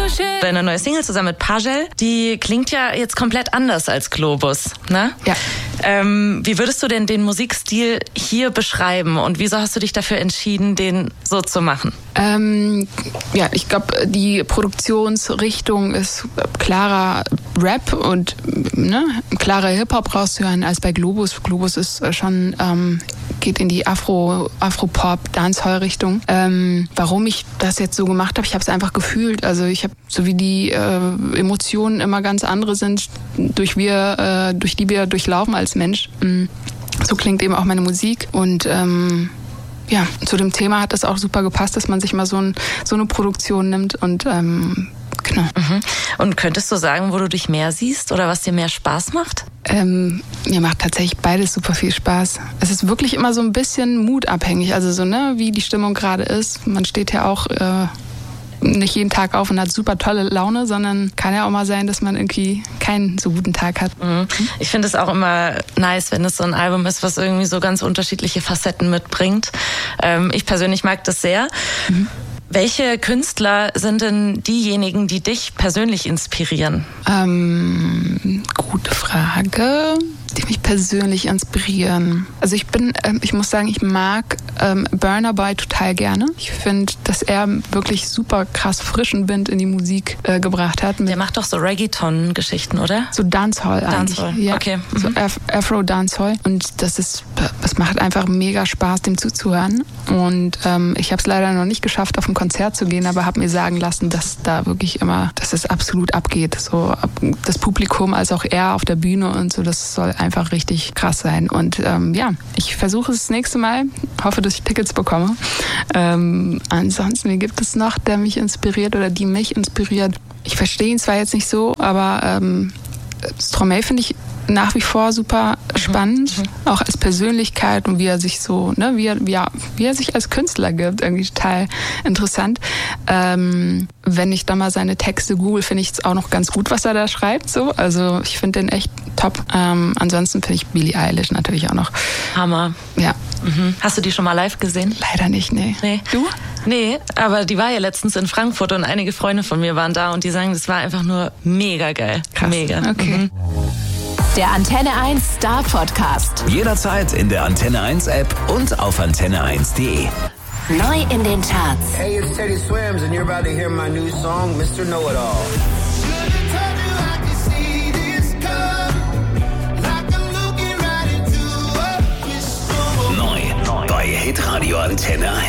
Deine neue Single zusammen mit Pagel, die klingt ja jetzt komplett anders als Globus, ne? Ja. Wie würdest du denn den Musikstil hier beschreiben und wieso hast du dich dafür entschieden, den so zu machen? Ja, ich glaube, die Produktionsrichtung ist klarer Rap und klarer Hip-Hop rauszuhören als bei Globus. Globus ist schon, geht in die Afro-Pop-Dancehall-Richtung. Warum ich das jetzt so gemacht habe, ich habe es einfach gefühlt. Also ich habe, so wie die Emotionen immer ganz andere sind, durch die wir durchlaufen als Mensch. So klingt eben auch meine Musik und ja, zu dem Thema hat das auch super gepasst, dass man sich mal so eine Produktion nimmt und genau. Und könntest du sagen, wo du dich mehr siehst oder was dir mehr Spaß macht? Mir macht tatsächlich beides super viel Spaß. Es ist wirklich immer so ein bisschen mutabhängig, also so, wie die Stimmung gerade ist. Man steht ja auch nicht jeden Tag auf und hat super tolle Laune, sondern kann ja auch mal sein, dass man irgendwie keinen so guten Tag hat. Ich finde es auch immer nice, wenn es so ein Album ist, was irgendwie so ganz unterschiedliche Facetten mitbringt. Ich persönlich mag das sehr. Welche Künstler sind denn diejenigen, die dich persönlich inspirieren? Gute Frage. Die mich persönlich inspirieren. Also ich muss sagen, ich mag Burna Boy total gerne. Ich finde, dass er wirklich super krass frischen Wind in die Musik gebracht hat. Der macht doch so Reggaeton-Geschichten, oder? So Dancehall eigentlich. Dancehall, ja. Okay. So Afro-Dancehall. Und das macht einfach mega Spaß, dem zuzuhören. Und ich habe es leider noch nicht geschafft, auf ein Konzert zu gehen, aber habe mir sagen lassen, dass da wirklich immer, dass es absolut abgeht. So das Publikum als auch er auf der Bühne und so, das soll einfach richtig krass sein. Und ja, ich versuche es das nächste Mal. Hoffe, dass ich Tickets bekomme. Ansonsten, wie gibt es noch, der mich inspiriert oder die mich inspiriert? Ich verstehe ihn zwar jetzt nicht so, aber Stromae finde ich nach wie vor super spannend, auch als Persönlichkeit und wie er sich so, wie er sich als Künstler gibt, irgendwie total interessant. Wenn ich dann mal seine Texte google, finde ich es auch noch ganz gut, was er da schreibt. So. Also ich finde den echt top. Ansonsten finde ich Billie Eilish natürlich auch noch. Hammer. Ja. Hast du die schon mal live gesehen? Leider nicht, nee. Du? Nee, aber die war ja letztens in Frankfurt und einige Freunde von mir waren da und die sagen, das war einfach nur mega geil. Krass. Mega. Okay. Der Antenne 1 Star Podcast. Jederzeit in der Antenne 1 App und auf antenne1.de. Neu in den Charts. Hey, it's Teddy Swims and you're about to hear my new song, Mr. Know-It-All. Neu bei Hitradio Antenne 1.